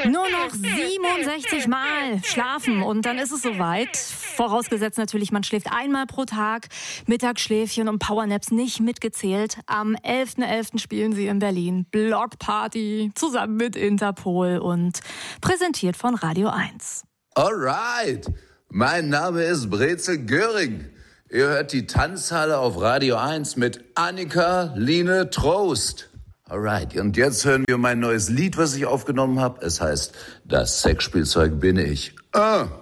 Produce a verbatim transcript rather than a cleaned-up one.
Nur noch siebenundsechzig Mal schlafen und dann ist es soweit. Vorausgesetzt natürlich, man schläft einmal pro Tag. Mittagsschläfchen und Powernaps nicht mitgezählt. Am elften elften spielen sie in Berlin. Blockparty zusammen mit Interpol und präsentiert von Radio eins. Alright, mein Name ist Brezel Göring. Ihr hört die Tanzhalle auf Radio eins mit Annika Line Trost. Alright, und jetzt hören wir mein neues Lied, was ich aufgenommen habe. Es heißt, das Sexspielzeug bin ich. Ah.